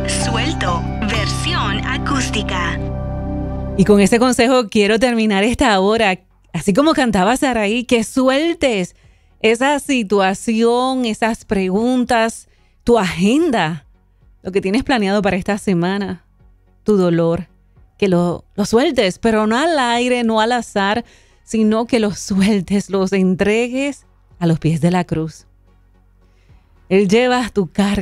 Suelto, versión acústica. Y con ese consejo quiero terminar esta hora, así como cantaba Saraí, que sueltes esa situación, esas preguntas, tu agenda, lo que tienes planeado para esta semana, tu dolor, que lo sueltes, pero no al aire, no al azar, sino que los sueltes, los entregues a los pies de la cruz. Él lleva tu carga.